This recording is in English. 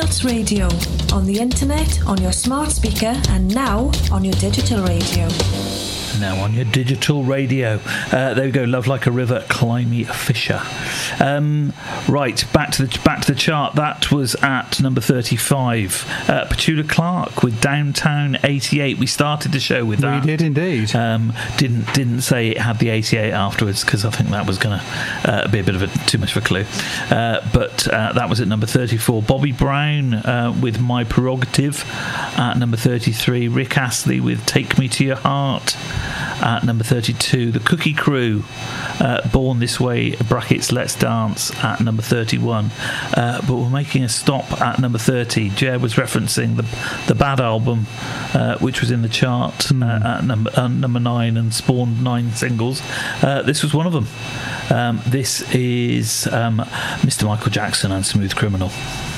Wilts Radio, on the internet, on your smart speaker, and now on your digital radio. Now on your digital radio. There we go. Love Like a River, Climby Fisher. Right, back to the chart. That was at number 35. Petula Clark with Downtown 88. We started the show with that. We did indeed. Didn't say it had the 88 afterwards, because I think that was going to be a bit of too much of a clue. But that was at number 34. Bobby Brown with My Prerogative at number 33. Rick Astley with Take Me to Your Heart at number 32. The Cookie Crew, Born This Way, brackets Let's Dance, at number 31. But we're making a stop at number 30. Jer was referencing the Bad album, which was in the chart at number 9 and spawned 9 singles. This was one of them. This is Mr. Michael Jackson and Smooth Criminal.